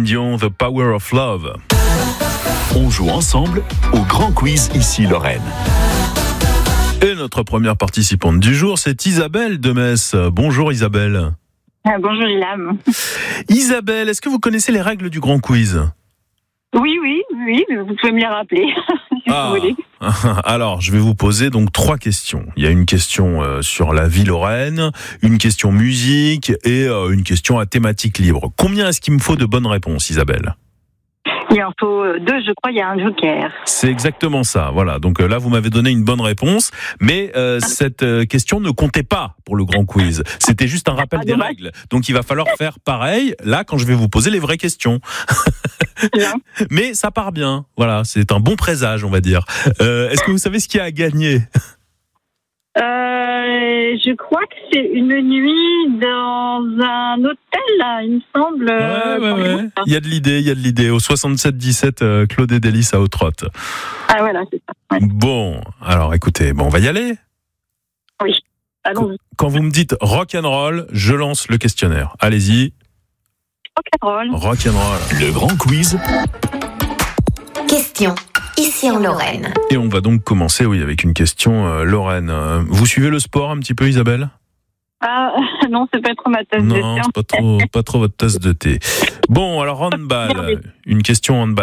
Dion, The Power of Love. On joue ensemble au Grand Quiz ici Lorraine. Et notre première participante du jour, c'est Isabelle de Metz. Bonjour Isabelle. Bonjour Ilham. Isabelle, est-ce que vous connaissez les règles du Grand Quiz ? Oui, vous pouvez me les rappeler, si vous voulez. Alors, je vais vous poser donc 3 questions. Il y a une question sur la vie lorraine, une question musique et une question à thématique libre. Combien est-ce qu'il me faut de bonnes réponses, Isabelle ? Il en faut 2, je crois, il y a un joker. C'est exactement ça, voilà. Donc là, vous m'avez donné une bonne réponse, mais cette question ne comptait pas pour le Grand Quiz. C'était juste un rappel des règles. Donc il va falloir faire pareil, là, quand je vais vous poser les vraies questions. Mais ça part bien, voilà, c'est un bon présage, on va dire. Est-ce que vous savez ce qu'il y a à gagner ? Je crois que c'est une nuit dans un hôtel, là, il me semble. Ouais. Il y a de l'idée. Au 77-17 Claude et Délices à Autrotte. Ah voilà, c'est ça. Ouais. Bon, alors écoutez, on va y aller. Oui, allons-y. Quand vous me dites rock'n'roll, je lance le questionnaire. Allez-y. Rock'n'roll. Rock'n'roll. Le Grand Quiz. Question, ici en Lorraine. Et on va donc commencer, avec une question Lorraine. Vous suivez le sport un petit peu, Isabelle ? Ah non, c'est pas trop ma tasse de thé. Non, c'est pas trop votre tasse de thé. Bon, alors handball. Une question handball.